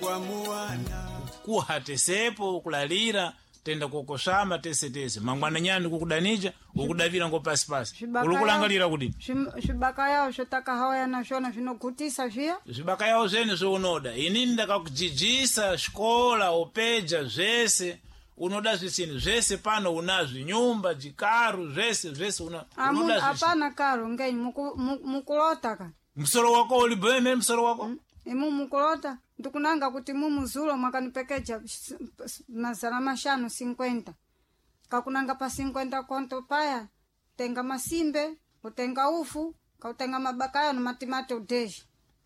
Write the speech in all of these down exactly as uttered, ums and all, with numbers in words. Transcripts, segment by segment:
kuhatesepo kulalira tenda kokoshama tese tese mangwana nyani kukudanija ukudavira ngo pasi pasi ulukulangalira kudi shibaka yao shotaka hawa yanashona shinogutisa via shibaka yao zene zoonoda inini ndakakujijisa shkola opeja zvese unoda zvisini zvese pano unazvi nyumba jikaru zvese zvese una unoda hapana karo ngenyi muku, mukulota ka msoro wako ulibeme msoro wako mm. imu mukulota ndikunanga kuti mumuzulo mwakanipekeja mazana mashano cinquenta kakunanga pa cinquenta konto paya tenga masimbe utenga ufu kautenga mabakaya no matimate udeji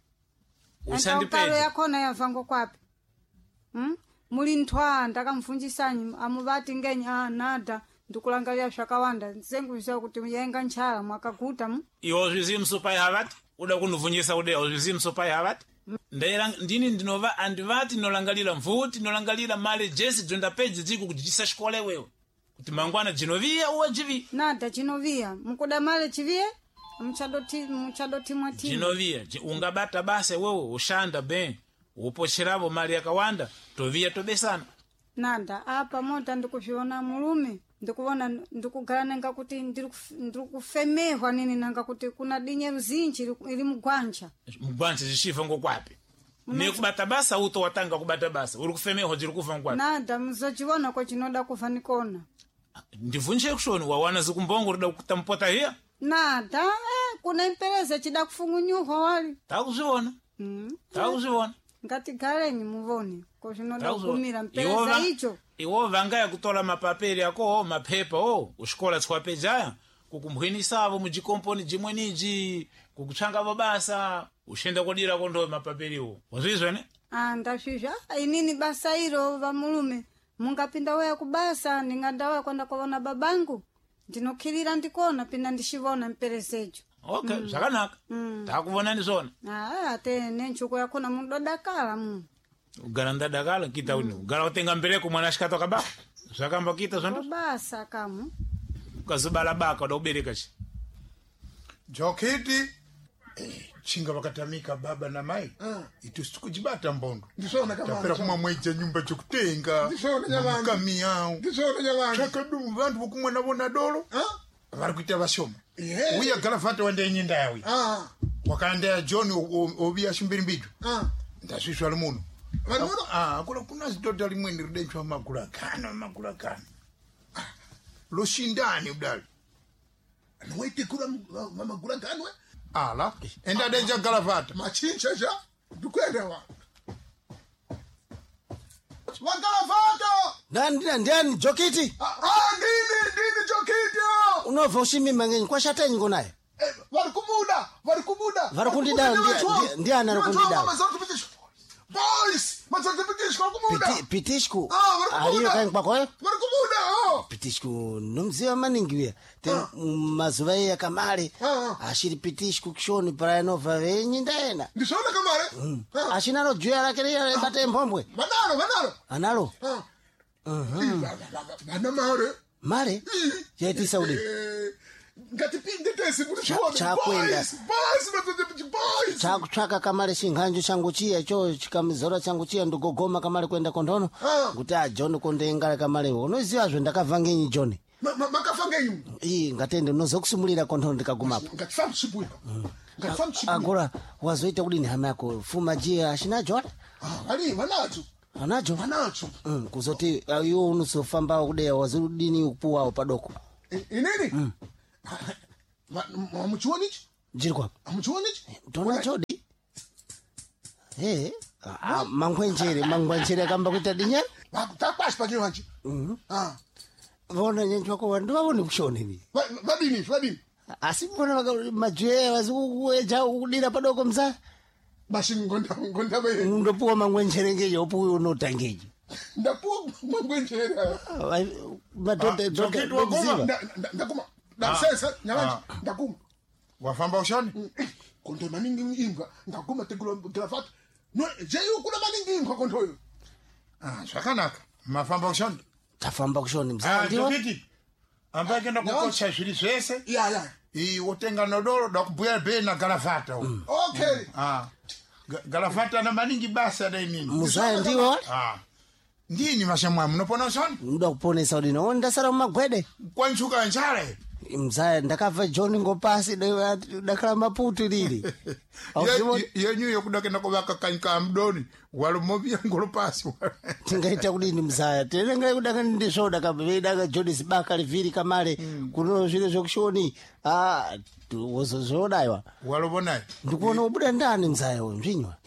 usandipele yakona yavango kwapi hmm? muli ntwa ndakamfunjisanyi amuvati ngenyi ah nada ndikulangalia zvakawanda nsenguziwa kuti muyenga nchala mwakaguta mu iwo zvizimuso paya havati uda kunuvunjisa udeya zvizimuso paya havati ndaira ndini ndinova andivati nolangalira mvuti nolangalira male jesi jonda peji dziku kujisa shkole wewe kuti mangwana jinovia uwa jivi nada jinovia mukuda male chivie mchadoti mchadoti mwati jinovia ungabata base wewe ushanda ben upocheravo mali yakawanda tovia tobesana nada apa mota ndikuviona mulume ndikuona ndikugala nanga kuti ndikufemehwa nini nanga kuti kuna dinye ruzinji ili mugwanja mugwanja zishifa ngokwapi ne kubata basa uto watanga kubata basa uri kufemehwa jiri kufa ngokwapi nada mzochiona kwa chinoda kufa nikona ndivunje kushoni wawana zikumbongo rida kutampota hiya nada eh, kuna impereza chida kufungunyuhwa wali takuzviona mm. takuzviona ngati galenyi muvone ko chinoda kumira mpereza icho iwo vangaya kutola mapaperi ako mapepa o ushikola tswapejaya kukumhwinisavo mujikomponi jimweniji kukutsvangavo basa ushenda kodira kondo mapaperiwo wazvizwa ne ah ndazvizva inini basa iro vamulume mungapinda weya kubasa ndingandawa kwenda kuona babangu ndinokhirira ndikona pinda ndishivona mperezejo okay mm. zvakanaka mm. takuvonani zvona ah ate nenchuko yakona mudodakala mu ugara ndadakala kita uni mm. ugara utenga mbereko mwana shikato kabaka zvakamba kita zvondo basa kamu ukazobala baka udakubereka chi Jokiti eh, chinga wakatamika baba na mai uh. itu sikujibata mbondo ndisona kama tapera kumwa mweja nyumba chokutenga ndisona nyabandi kamiyao ndisona nyabandi chakadumu vantu vokumwa nabona dolo uh? vari kuita vashoma yeah. uya galavata wandenye ndawi uh. wakanda John obi ashimbirimbidu uh. ndasviswa limuno Vanuno? Ah, kuna kuna zidota limweni rudenchwa makula kana makula kana. Ah, loshindani udali. Anoite kula makula kana we? Ala, enda denja galavata. Machincha ja, dukwenda wa. Wagalavata! Ndani ndani Jokiti? Ah, ndini ndini Jokiti. Unova ushimi mangenyi kwa shatenyi ngonaye. Eh, vari kumuda, vari kumuda. Vari kundida ndi ndi ana kundida. Boys, mas eu pitishku kumuda. Piti, pitishku. Ah, aliyo kanyi kwako eh? Vari kumuda, oh. Pitishku nomziwa maningi uya. Te ah. mazuva ya kamale. Ah. Ashiri pitishku kishoni para nova venyi ndaena. Ndishona kamale? Mm. Ah. Ashinaro juya lake ya bate mpombwe. Manalo, manalo. Analo? Ah. Mhm. Bana mare. Mare? Yaiti Saudi. Ngati pinde tesi kuti shona. Chakwenda. Boys, boys, boys. Chaku chaka kamale shinganjo changu chia cho chikamizora changu chia ndogogoma kamale kwenda kondono. Kuti a John kondenga kamale unoziva zvo ndakavangenyi John. Makavangenyi. Ii ngatende unozokusumulira kondono ndikagumapo. Ngatifamu chibuya. Ngatifamu chibuya. Agora wazoita kudini hama yako fuma jia ashina John? Ah, ali wanacho. Anacho? Anacho. Mm, kuzoti ayo unusofamba kudeya wazudini upuwa padoko. Inini? Mm. Amuchuoni chi? Jirikwa. Amuchuoni chi? Dona Jodi? Eh, ah, mangwenchere, mangwenchere kamba kuita dinya? Tapashi pa chiwanchi. Mhm. Ah. Vona nyenchwa kwa ndo vavoni kushoni ni. Vadini, vadini. Asi mbona majwe wazikuweja kudira padoko mza? Bashi ngonda ngonda be. Ndopuwa mangwenchere ngeje opuwa unotangeje. Ndapuwa mangwenchere. Matote doke doziva. Ndakuma. Ndasesa nyamanje ndakuma. Wafamba ushoni? Kondo maningi ingwa ndakuma tegula grafat. No, jeyo kuna maningi ingwa kondo yo. Ah, zvakanaka. Mafamba ushoni? Tafamba kushoni mza. Ah, Jokiti. Amba kenda kukocha zviri zvese? Ya, ya. I wotenga nodoro ndakubuya be na galavata. Okay. Ah. Ga- galafata na maningi basa dai nini muzaya ndiwo ah ndini mashamwa munopona usoni muda kuponesa udino ndasara mumagwede kwanchuka njala mzaya ndakabva John ngopasi dakhala maputu lili yenyu yokudakena kovaka kanka mdoni walumobia ngolo pasi tingaita kudini mzaya tenenga kudaka ndishoda kabeda John sibaka liviri kamale kuno zviro zvokushoni ah wozozodaiwa walubona ndikuona ubuda ndani mzaya we mzvinywa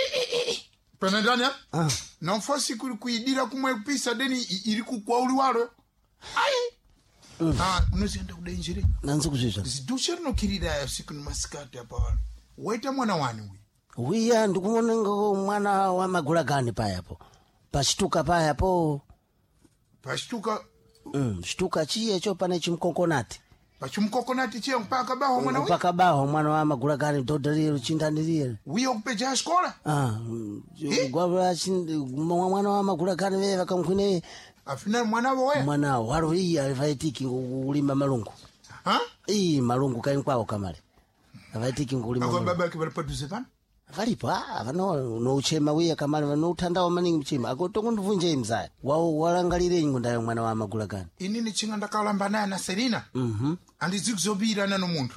pena ndani ah nomfosi kuidira kumwe kupisa deni iri kukwauli walo ai Mm. Ah, unozienda kudenjere nanzi kuzvizva ziducha rinokirira usiku nemasikati apa waita mwana wani uyu wiya ndikuona ngo mwana wa maguragani payapo pachituka payapo pachituka mm chituka chiye cho pane chimkokonati pachimkokonati chiye mpaka baho mwana uyu mpaka baho mwana wa maguragani dodorero chindanirire wiyo kupeja skola ah gwabra chin mwana wa maguragani veve vakamkwine afina mwana woya mwana waro iyi alivaitiki ngulima malungu ha iyi malungu kainkwawo kamale avaitiki ngulima ako baba ke balipaduze pana valipo ah vano no uchema wiya kamale vano uthandawo maningi mchima akotongo ndivunje mzaya wao walangalire ngunda mwana wa maguragani inini chinga ndakalamba naye na Serina mhm andizikuzobira nano muntu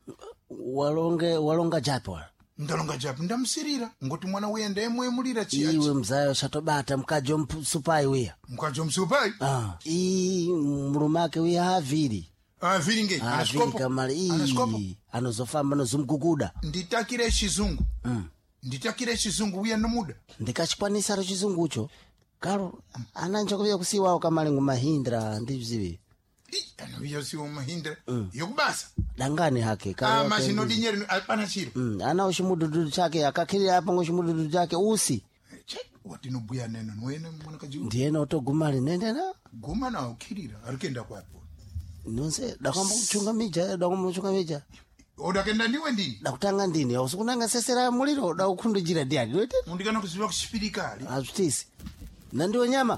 walonge walonga japo ndalonga japo ndamusirira ngoti mwana uende emwe mulira chiya iwe mzayo chatobata mkajo msupai wiya mkajo msupai ah i mulumake wiya haviri ah viringe anaskopo kamali i anozofamba nozumguguda nditakire chizungu mm nditakire chizungu uya nomuda ndikachikwanisa ro chizungucho karo ananja kuya kusiwawo kamali ngumahindra ndivzivi anoviya siwo mahindra yokubasa dangane hake karo ah mashino dinyeri apana chiro mm ana ushimududu chake akakirira apa ngoshimududu chake usi watinobuya neno nwene mwana kajiu ndiye otogumali nendena guma na ukirira arikenda kwapo nonse dakwamba kuchunga mija dakwamba kuchunga mija odakenda ndiwe ndini dakutanga ndini usikunanga sesera muliro daukundujira ndiani wete undikana kuziva kushipirikali azvitisi nandiwo nyama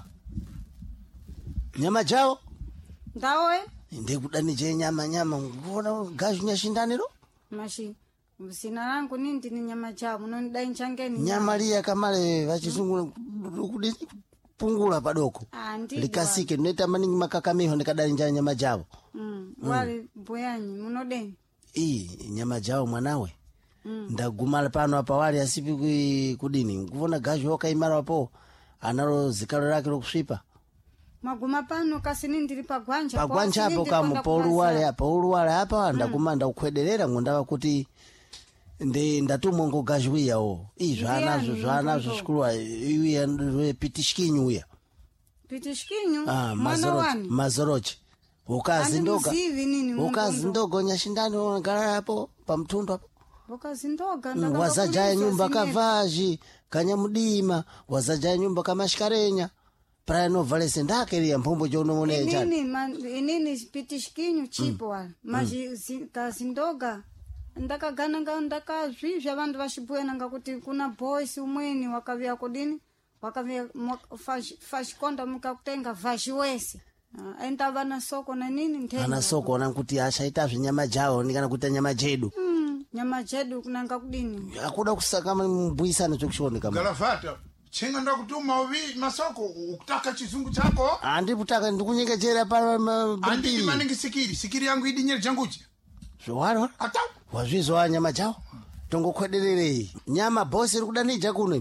nyama jao ndawe ndikudanije nyama nyama ngona gazu nyashindaniro mashi msina langu nini ndini nyama jao munonidai nchangeni nyama liya kamale vachizungu kudini pungula padoko ah ndi likasike neta maningi makakamiho ndikadali njanya nyama jao mm wali boyanyi munodeni ii nyama jao mwanawe mm. ndagumala pano apa wali asipi kudini kuvona gazu wakaimara wapo analo zikalo lake lokusvipa maguma pano kasini ndiri pagwanja pagwanja apo kamo pauluwale apa uluwale apa ndaguma ndakukhwederera ngondava kuti ndi ndatumwa ngogazhwiya o izvanazvo zvanazvo zvikuru iuya pitishkinyu uya pitishkinyu ah mazorochi mazorochi ukazi ndoga ukazi ndogo nyashindani ngara hapo pamtundu hapo ukazi ndoga mm, wazajaya nyumba kavaji kanyamudima wazajaya nyumba kamashkarenya prano valese ndakeria mpombo jonoone chani inini inini pitishkinyu chipo wala mm. maji mm. kazi ndoga ndakagana nga ndakazvizva vantu vashibuyana ngakuti kuna boys umweni wakavia kudini wakavia fashikonda mukakutenga vashi wese uh, enda vana soko na nini ntenda ana soko na kuti ashaita zvinyama jao nikana kuita nyama jedu mm, nyama jedu kunanga kudini akuda kusaka mbuyisana chokushoni kama galafata chenga ndakutuma uvi masoko ukutaka chizungu chako andiputaka ndikunyekechera pa andiki maningi sikiri sikiri yangu idinyeri janguchi zvowaro ata wazvizwa nyama jao tongokwedererei nyama bosi iri kudanija kuno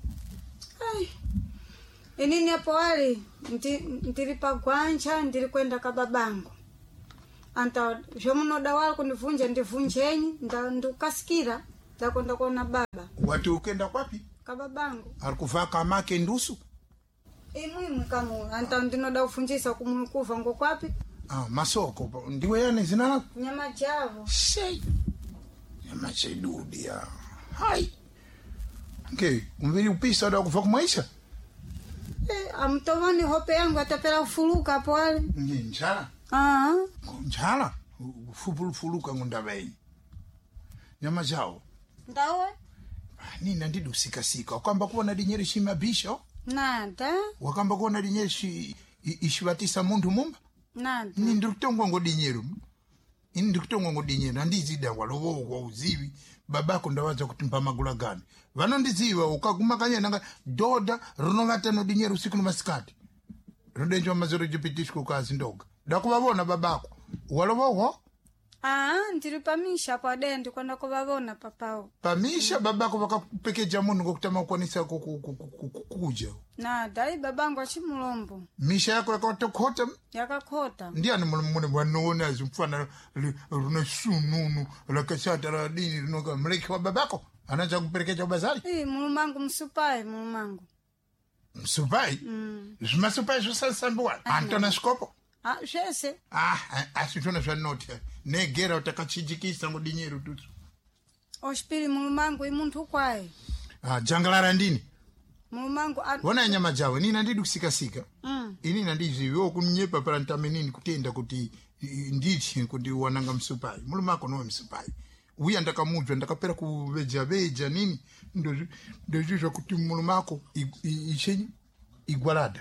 ai inini apo wali ndiri pagwanja ndiri kwenda kababangu anta zvomunoda wali kundivunja ndivunjenyi ndikasikira ndakwenda kuona baba wati ukenda kwapi kababangu arikuvaa kamake ndusu imwimwe kamu anta ndinoda kufunjisa kumukuva ngokwapi ah masoko ndiwe yana zina lako nyama javo sei nyama chedudia hai okay umviri upisa da kuva kumaisha eh amtovani hope yangu atapela kufuluka hapo wale njala ah njala ufupulu fuluka ngundabeni nyama jao ndawe nina ndidu sika sika kwamba kuona dinyeri shimabisho nada wakamba kuona dinyeri shi ishibatisa mundu mumba nada ni ndikutongo ngo dinyeru ini ndikutongo ngo dinyeru andizida walowo kwa uzivi babako ndawaza kuti mpamagula gani vanondiziva ukaguma kanyenanga dhodha rinovatano dinyero usiku nemasikati rodenjwa mazero jipitishko kazi ndoga ndakuvavona babako walovoho Ah, ndiri pamisha pade ndikwenda kuvavona papawo. Pamisha babako vakakupekeja munhu ngokutama kukwanisa kuja. Na dai babangu achimulombo. Misha yako yakatokota? Yakakota. Ndiani mune vanona zimfana runa sununu lakashata la dini rinoka mleki wa babako anaanza kuperekeja bazari? Eh, mulumangu msupai mulumangu. Msupai? Mm. Masupai sasa sambuwa. Antona skopo? Ah, shese. Ah, asitona zva noti. Negera utakachijikisa mudinyeru tutu. Oshpiri mulumangu imuntu kwae. Ah, jangalara ndini. Mulumangu an... Wana nyama jawe nina ndidu kusika sika. Mm. Ini nandizi yo kunyepa para ntame nini kutenda kuti ndichi kuti wananga msupai. Mulumako no msupai. Uya ndakamujwa ndakapera kuveja veja nini ndo ndo jisha kuti mulumako ishenyi igwalada.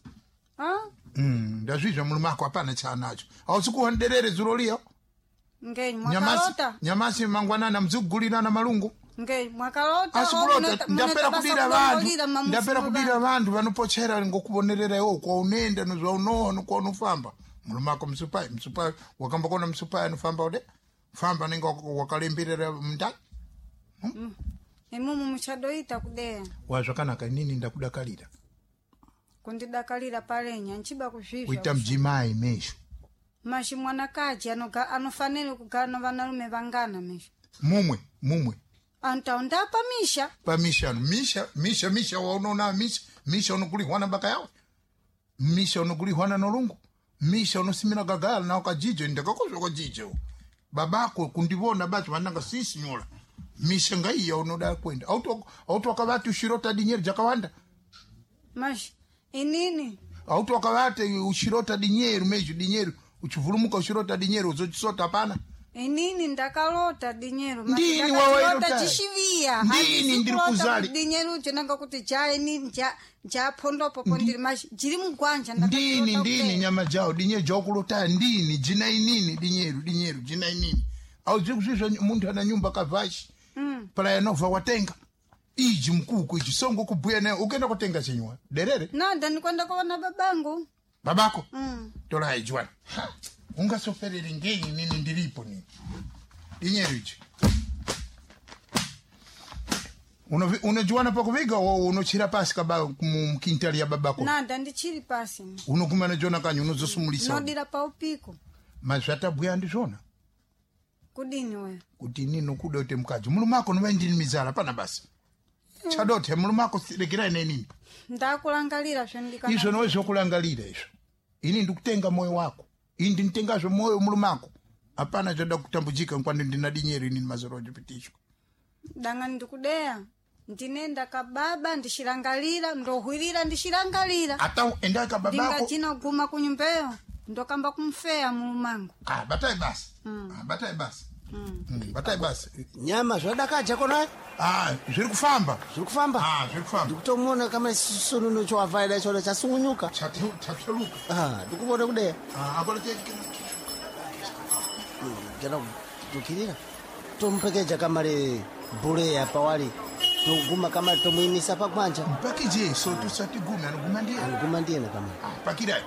Ah? Mm, ndazvizva mulumako hapana chaanacho. Ausikuhanderere zurolia. Ngeni mwakalota. Nyamasi mangwanana mzugulina na malungu. Ngeni mwakalota. Asikulota ndapera kudira vantu. Ndapera kudira vantu vanopochera ngokubonerera yo kwa unenda nozwa unono kwa unofamba. Mulumako msupai, msupai wakamba kona msupai anofamba ode. Famba ninga wakalembirira mndani. Mm. Emumu mchadoita kudea. Wazvakanaka nini ndakudakalira. Kundidakalira palenya nchiba kuzvizva. Kuita mjimai mesho. Mashi mwanakaji anoga anofanele kugana vanarume vangana mesho. Mumwe, mumwe. Anta ndapa misha. Pa misha, misha, misha, misha waunona misha, misha unokulihwana baka yawe. Misha unokulihwana nolungu. Misha unosimina gagala na wakajijo ndakakozwa kwa jijo. Babako kundivona batu vananga sisi nyola. Misha ngaiya unoda kwenda. Auto auto wakavati ushirota dinyeri jakawanda. Mashi inini? Auto wakavati ushirota dinyeri meju dinyeri uchivulumuka ushirota dinyeri uzochisota hapana. Inini ndakalota dinyeri. Ndini wawailota. Jishivia. Ndini ndiri kuzali. Dinyeri uche nanga kuti jae nini ja ja pondo popo ndiri mashi jiri mugwanja ndakalota. Ndini ndini nyama jao dinyeri jao kulota ndini jina inini dinyeri dinyeri jina inini. Au zikuzizwa muntu ana nyumba kavashi. Mm. Pala yanova watenga. Iji mkuku iji songo kubuya nayo ukenda kutenga chenywa. Derere? Nada nikwenda kuona babangu. Babako? Mm. Tola ijwana. Unga soferere ngeni nini ndiripo nini. Dinyeri ichi. Unajuana pa kuviga o unochira pasi kaba mkintali ya babako? Nada ndichiri pasi. Unokumana jona kanyu unozosumulisa. Nodira pa upiko. Mazvata buya ndizvona. Kudini we? Kuti nino kuda uti mkaji. Mulumako nuwa ndini mizala pana basi. Mm. Chadote mulumako sirekira nini? Ndakulangalira shondika. Iso nowe shokulangalira iso. Ini ndikutenga moyo wako. Ini nditengazo moyo mulumako. Hapana joda kutambujika nkwani ndina dinyeri nini mazorojo pitisho. Danga ndikudea. Ndinenda kababa ndishirangalira ndohwirira ndishirangalira. Ata enda kababako. Dinga jina guma kunyumbeyo. Ndokamba kumfea mulumangu. Ah, batai basi. Mm. Ah, batai basi. Mm. Mm, batai basi. Nyama zvodakaja kona? Ah, zviri kufamba. Zviri kufamba? Ah, zviri kufamba. Ndikutomuona kama sununu chowavaida chona chasungunyuka. Chapshaluka. Ah, ndikuona kudea. Ah, akona ke Jana tukirira. Tompekeja kamare bure apa wali. Tuguma kama tomuimisa pa kwanja. Pakije so tusati gumi anoguma ndiye. Anoguma ndiye na kama. Ah, pakira.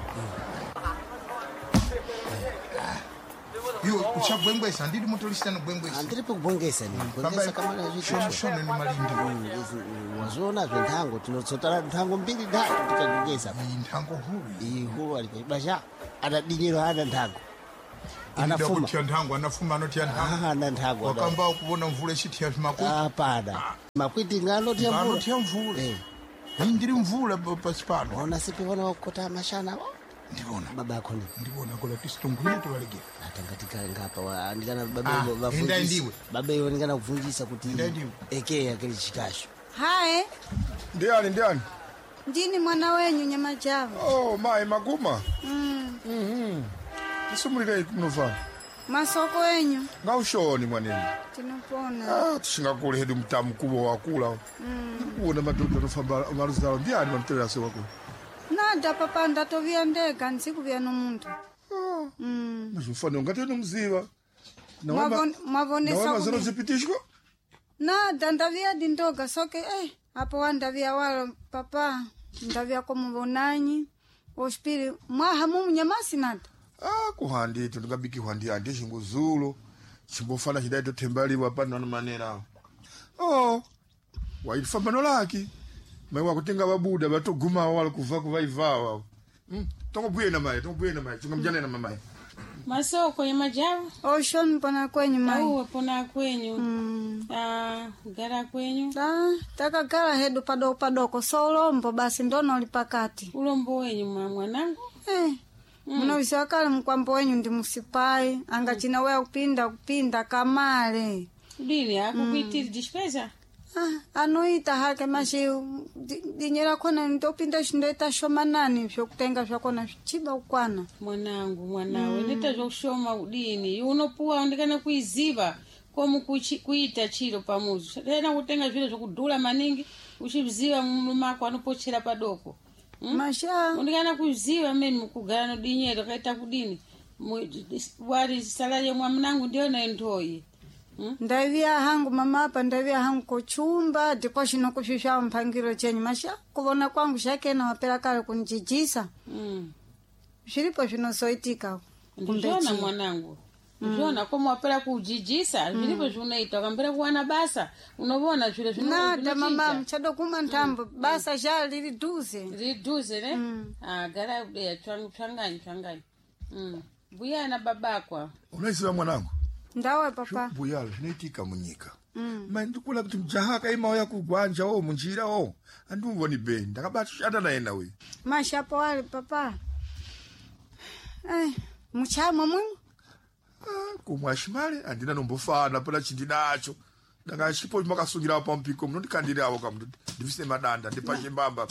Yo, uchabwengwesa ndiri motolisana bwengwesa. Andiri kubongesa ni. Bongesa kama na zvicho. Shono ni malindi. Wazona zventango tinotsotana ntango mbiri ndatu tikagongesa. Ntango huru. Iyi huru ali basha. Ana dinyiro ana ntango. Anafuma kuti ntango anafuma anoti ntango. Ah, ana ntango. Wakamba kubona mvula chitia zvimakwe. Hapana. Makwiti ngano tia mvula. Ngano tia mvula. Eh. Ndiri mvula pasipano. Ona sipi wana wakota mashana. Ndivona baba yako ni ndivona kola tisitungwile tuwalegera atangatika ngapa wa ndikana baba ah, bafundisa baba yoni ngana kuvunjisa kuti eke yakeli chikasho. Hai ndiani ndiani ndini mwana wenyu nyama javu. Oh mai maguma. Mm. Mhm. Isumulire kunova. Masoko wenyu ngaushoni mwaneni tinopona. Ah tishingakule hedu mtamu kubwa wakula. Mm. Kuona matoto nofamba maruzalo ndiani mtela se wako. Nada papa ndatovia ndega nsikuvia nomuntu. Ah. Mm. Mfano ngati nomziva. Mwavon mwavonesa ku. Naona zero zipitishko? nada ndavia dindoga soke eh apo wandavia walo papa ndavia komuvonanyi ospiri mwaha mumu nyamasi nada ah kuhandi tu ngabiki handi ande chinguzulo chimbofana chidaito tembaliwa pano na manera oh waifamba nolaki maiwa kutenga babuda batoguma wala kuva kuvaivawa mm tongobuye na mai tongobuye na mai tungamjana na mamai masoko ya majabu oshon pona kwenyu mai au pona kwenyu mm. ah gara kwenyu da taka gara hedu padoko padoko solombo basi ndono lipakati ulombo wenyu mwanangu eh mm. Muna visakale mkwambo wenyu ndi musipai anga china wea kupinda kupinda kamale dini akukuitiri mm. dispesa ah anoita hake mashi dinyera kona ndopinda shindoita shomanani vyokutenga vyakona chiba ukwana mwanangu mwanawe mm. nita zvokushoma udini unopuwa ndikana kuiziva komu kuita chiro pamuzu tena kutenga zviro zvokudhura maningi uchiziva mumako anopochera padoko hmm? masha undikana kuziva mimi kugara nodinyero kaita kudini wari salari mwamunangu ndiona entoyi Hmm? ndavia hangu mama apa ndavia hangu kochumba ndipo shino kushusha mpangiro chenyi masha kuvona kwangu shake na wapela kale kunjijisa mm. shiripo shinosoitika ndizvona mwanangu ndizvona mm. komo wapela kujijisa mm. zviripo zvunoita kambira kuwana basa unovona zviro nada mama mchado kuma ntambo mm. basa zha liri duze liri duze ne mm. ah gara ya chwanganyi chwanganyi mm. buya na babakwa unaisiwa mwanangu ndawe papa buyalo zvinoitika munyika mm. ma ndikula kuti mjaha kaima uya kugwanja wo munjira wo andimvoni be ndakabati shata naenda we mashapo wale papa eh muchamo mungu ah kumwashimale andina nombofana pala chindinacho ndanga chipo makasungira pa mpiko munondikandira awo kam ndivise madanda ndipashe mbamba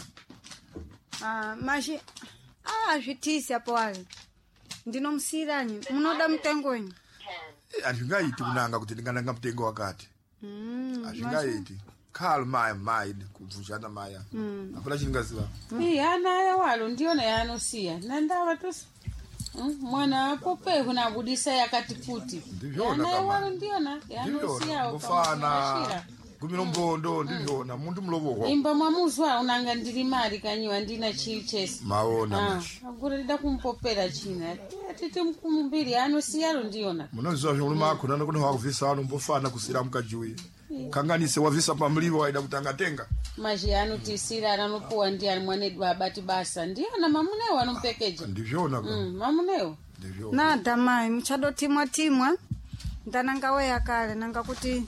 ah mashi ah zvitisi apo wale ndinomsiranyi munoda mtengoni andingaiti kunanga kuti ndingananga mtengo wakati mm andingaiti khalo maya maya kubvujana maya mm. apana chingaziva eh ana walo ndiona yanosiya nandava tosi mm? mwana pope kuna budisa yakati kuti ndivyoona kama walo ndiona yanosiya ukafana gumiro mbondo ndivyoona muntu mlovo imba mwamuzwa unanga ndiri mari kanyiwa ndina chichesi maona ah agurida kumpopera china atiti mkumbiri anosiyalo ndiona munozwa zvino makona nokuno wakuvisa ano mbofana kusira mukajuye kanganise wavisa pamlivo waida kutanga tenga maji anotisira anopuwa ndiani mwanedu abati basa ndiona mamunewo anompekeja ndivyoona mm mamunewo ndivyoona nada mai mchado timwa timwa ndananga weya kale nanga kuti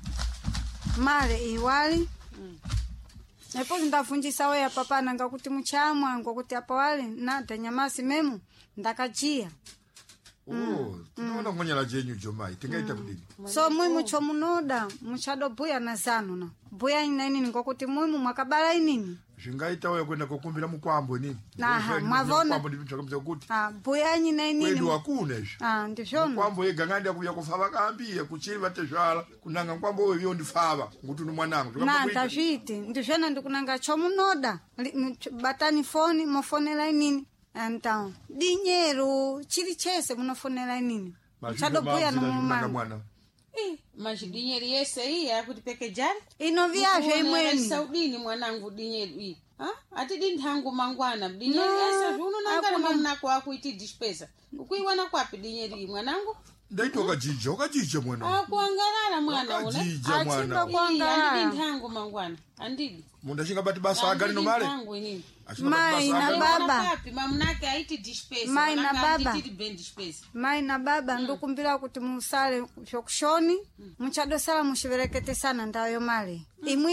male iwali mm. Epo ndafunjisa weya papa nanga kuti muchamwa ngokuti apa wali nada nyamasi memu ndakajia oh tinoona mwanyala jenyu jomai tingaita kudini so mwimu chomunoda muchado buya na zanu na buya ina nini ngokuti mwimu mwakabala inini zvingaita weya kwenda kokumbira mukwambo nini aha mwavona mukwambo ndivitsvakamisa kuti ah buya ina nini kwedu wakuna izvi ah ndizvona mukwambo yega ngandi kuya kufava kambiye kuchiva tezvala kunanga mukwambo wewe ndifava nguti mwanangu na ndazviti ndizvona ndikunanga chomunoda batani foni mofonela inini então dinheiro chiri chese munofonela inini chado buya no mwana eh mas dinheiro yese hii akuti pekejari ino viaje imweni saudini mwanangu dinheiro hii ha ati dinthangu mangwana dinheiro yese zvuno nangana mamnako akuiti dispesa ukuiwana kwapi dinheiro hii mwanangu ndaitoka jija ukajija mwana akuangarara mwana una jija mwana andi dinthangu mangwana andidi munda chingabati basa agari no male mai na baba mamnake aiti dispesa mai na baba dispesa mai na baba ndokumbira kuti musale shokushoni muchadosala mushiverekete sana ndayo male imwe